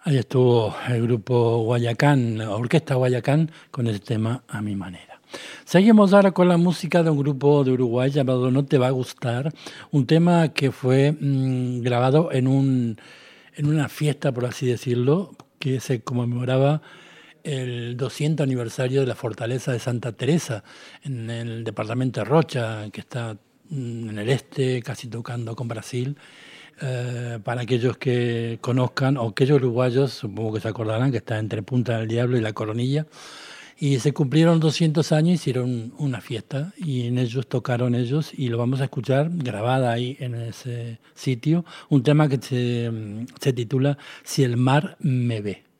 Ahí estuvo el grupo Guayacán, la Orquesta Guayacán, con el tema A Mi Manera. Seguimos ahora con la música de un grupo de Uruguay llamado No Te Va a Gustar, un tema que fue grabado en una fiesta, por así decirlo, que se conmemoraba el 200 aniversario de la Fortaleza de Santa Teresa, en el departamento de Rocha, que está en el este, casi tocando con Brasil. Para aquellos que conozcan, o aquellos uruguayos, supongo que se acordarán, que está entre Punta del Diablo y La Coronilla, y se cumplieron 200 años, hicieron una fiesta, y en ellos tocaron ellos, y lo vamos a escuchar grabada ahí en ese sitio, un tema que se titula Si el mar me ve.